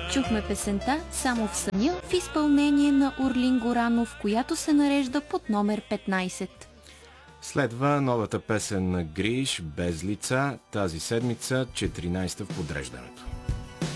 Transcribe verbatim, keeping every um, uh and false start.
Чухме песента "Само в съня" в изпълнение на Орлин Горанов, която се нарежда под номер петнайсет. Следва новата песен на Гриш "Без лица", тази седмица четиринайсета в подреждането.